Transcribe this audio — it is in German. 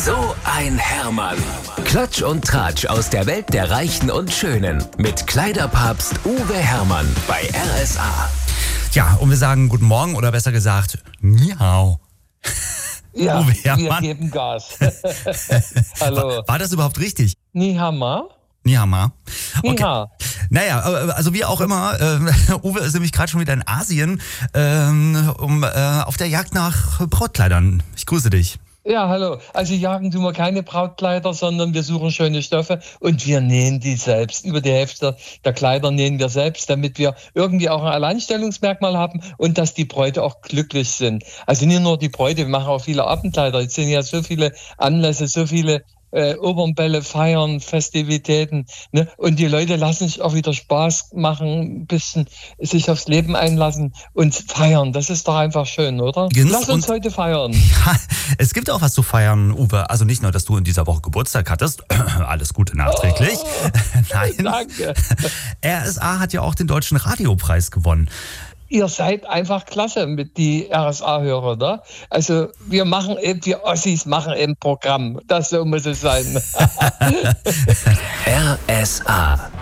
So ein Hermann. Klatsch und Tratsch aus der Welt der Reichen und Schönen. Mit Kleiderpapst Uwe Hermann bei RSA. Ja, und wir sagen guten Morgen oder besser gesagt, miau. Ja, Uwe wir Hermann. geben Gas. Hallo. War das überhaupt richtig? Nihama? Nihama. Okay. Niha. Naja, also wie auch immer, Uwe ist nämlich gerade schon wieder in Asien, auf der Jagd nach Brautkleidern. Ich grüße dich. Ja, hallo. Also jagen tun wir keine Brautkleider, sondern wir suchen schöne Stoffe und wir nähen die selbst. Über die Hälfte der Kleider nähen wir selbst, damit wir irgendwie auch ein Alleinstellungsmerkmal haben und dass die Bräute auch glücklich sind. Also nicht nur die Bräute, wir machen auch viele Abendkleider. Jetzt sind ja so viele Anlässe, so viele Opernbälle, Feiern, Festivitäten. Ne? Und die Leute lassen sich auch wieder Spaß machen, ein bisschen sich aufs Leben einlassen und feiern. Das ist doch einfach schön, oder? Lass uns heute feiern. Ja, es gibt auch was zu feiern, Uwe. Also nicht nur, dass du in dieser Woche Geburtstag hattest. Alles Gute nachträglich. Nein. Danke. RSA hat ja auch den Deutschen Radiopreis gewonnen. Ihr seid einfach klasse mit die RSA-Hörer, ne? Also wir Ossis machen eben Programm. Das so muss es sein. RSA.